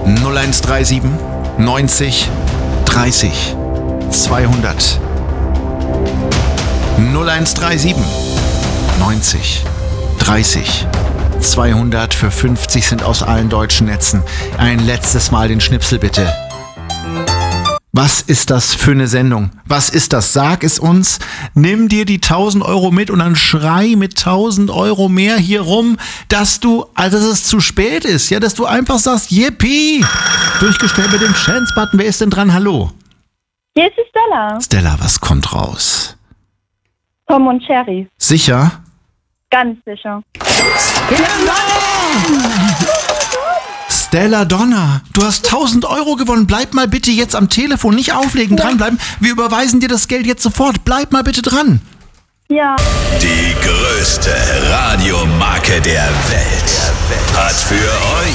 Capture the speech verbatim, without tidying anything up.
null eins drei sieben neunzig dreißig zweihundert. null eins drei sieben neunzig dreißig zweihundert. Für fünfzig sind aus allen deutschen Netzen. Ein letztes Mal den Schnipsel bitte. Was ist das für eine Sendung? Was ist das? Sag es uns. Nimm dir die tausend Euro mit und dann schrei mit tausend Euro mehr hier rum, dass du, also dass es zu spät ist, ja, dass du einfach sagst, yippie! Durchgestellt mit dem Chance-Button. Wer ist denn dran? Hallo? Hier ist die Stella. Stella, was kommt raus? Tom und Cherry. Sicher? Ganz sicher. Stella Donner, du hast tausend Euro gewonnen. Bleib mal bitte jetzt am Telefon, nicht auflegen, Ja. dranbleiben. Wir überweisen dir das Geld jetzt sofort. Bleib mal bitte dran. Ja. Die größte Radiomarke der Welt hat für euch